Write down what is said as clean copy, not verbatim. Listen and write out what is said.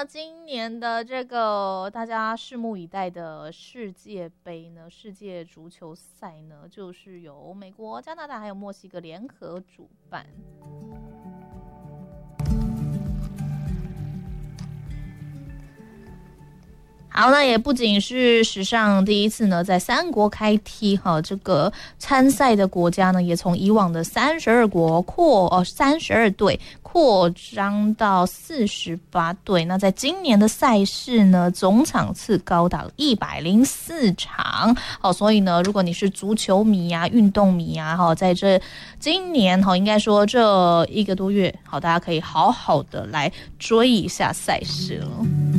呢，今年的这个大家拭目以待的世界杯呢，世界足球赛呢，就是由美国、加拿大还有墨西哥联合主办。好，那也不仅是史上第一次呢，在3国开踢哈，这个参赛的国家呢，也从以往的32队扩张到48队。那在今年的赛事呢，总场次高达104场。好，所以呢，如果你是足球迷啊、运动迷啊，哈，在这今年哈，应该说这1个多月，好，大家可以好好的来追一下赛事了。